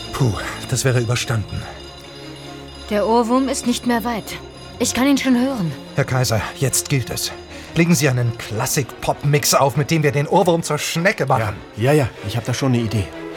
Puh, das wäre überstanden. Der Ohrwurm ist nicht mehr weit. Ich kann ihn schon hören. Herr Kaiser, jetzt gilt es. Legen Sie einen Klassik-Pop-Mix auf, mit dem wir den Ohrwurm zur Schnecke machen. Ja, ich habe da schon eine Idee.